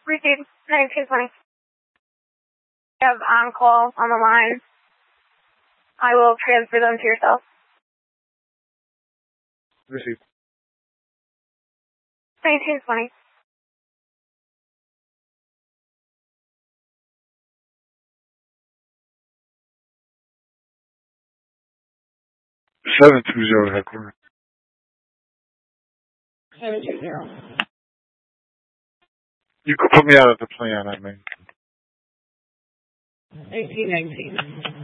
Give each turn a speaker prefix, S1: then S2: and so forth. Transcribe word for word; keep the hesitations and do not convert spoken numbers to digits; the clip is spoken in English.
S1: Received nineteen twenty. I have on-call on the line. I will transfer them to yourself.
S2: Received.
S1: nineteen twenty.
S2: seven two zero headquarters.
S1: seven two zero.
S2: You could put me out at the plan, I mean.
S1: eighteen nineteen.